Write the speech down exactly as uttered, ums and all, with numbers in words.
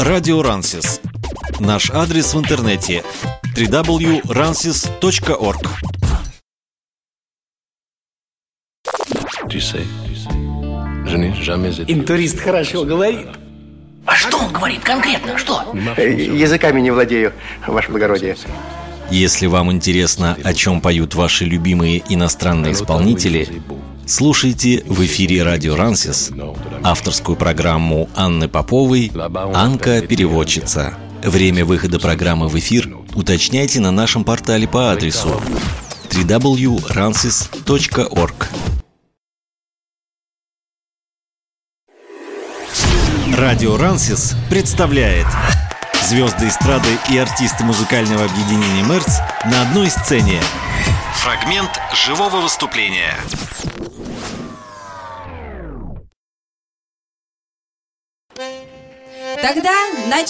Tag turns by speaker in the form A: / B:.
A: Радио Рансис. Наш адрес в интернете дабл ю дабл ю дабл ю точка рансис точка орг.
B: Интурист хорошо говорит.
C: А что он говорит конкретно? Что?
D: Языками не владею, ваше благородие.
A: Если вам интересно, о чем поют ваши любимые иностранные исполнители, слушайте в эфире Радио Рансис авторскую программу Анны Поповой «Анка-переводчица». Время выхода программы в эфир уточняйте на нашем портале по адресу дабл ю дабл ю дабл ю точка рансис точка орг. Радио Рансис представляет звезды эстрады и артисты музыкального объединения «Мерц» на одной сцене. Фрагмент живого выступления.
E: Тогда начнем.